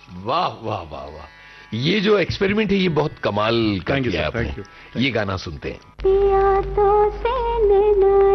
वाह वाह वाह वाह, ये जो एक्सपेरिमेंट है ये बहुत कमाल का किया आपने। ये गाना सुनते हैं। पिया तो से